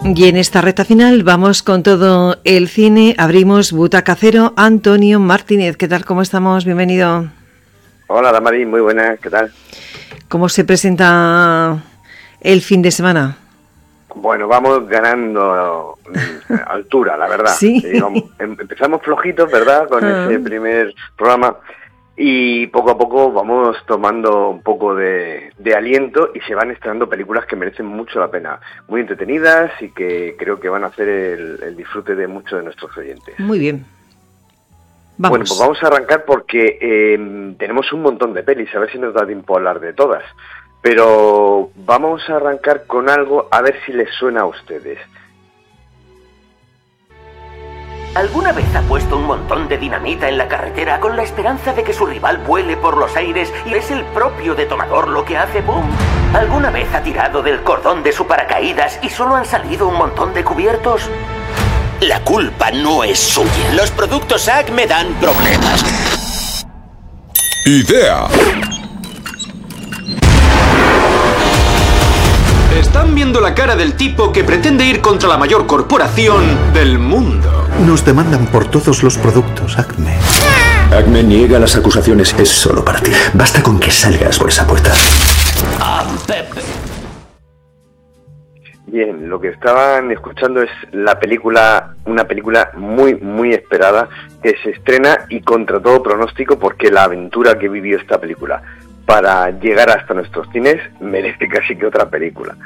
Y en esta recta final vamos con todo el cine. Abrimos Butaca Cero. Antonio Martínez, ¿qué tal? ¿Cómo estamos? Bienvenido. Hola, Damari, muy buenas, ¿qué tal? ¿Cómo se presenta el fin de semana? Bueno, vamos ganando altura, la verdad. Sí. Empezamos flojitos, ¿verdad? Con ese primer programa. Y poco a poco vamos tomando un poco de aliento y se van estrenando películas que merecen mucho la pena, muy entretenidas y que creo que van a hacer el disfrute de muchos de nuestros oyentes. Muy bien. Vamos. Bueno, pues vamos a arrancar porque tenemos un montón de pelis, a ver si nos da tiempo a hablar de todas. Pero vamos a arrancar con algo, a ver si les suena a ustedes. ¿Alguna vez ha puesto un montón de dinamita en la carretera con la esperanza de que su rival vuele por los aires y es el propio detonador lo que hace boom? ¿Alguna vez ha tirado del cordón de su paracaídas y solo han salido un montón de cubiertos? La culpa no es suya. Los productos Acme dan problemas. Idea. Están viendo la cara del tipo que pretende ir contra la mayor corporación del mundo. Nos demandan por todos los productos, Acme. Acme niega las acusaciones. Es solo para ti. Basta con que salgas por esa puerta. Bien, lo que estaban escuchando es una película muy, muy esperada, que se estrena y contra todo pronóstico, porque la aventura que vivió esta película para llegar hasta nuestros cines merece casi que otra película.